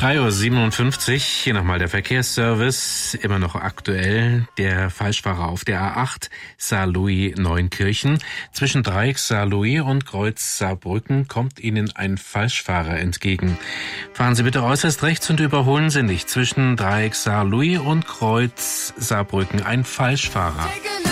3:57 Uhr, hier nochmal der Verkehrsservice, immer noch aktuell. Der Falschfahrer auf der A8 Saarlouis-Neunkirchen. Zwischen Dreieck Saarlouis und Kreuz Saarbrücken kommt Ihnen ein Falschfahrer entgegen. Fahren Sie bitte äußerst rechts und überholen Sie nicht. Zwischen Dreieck Saarlouis und Kreuz Saarbrücken ein Falschfahrer.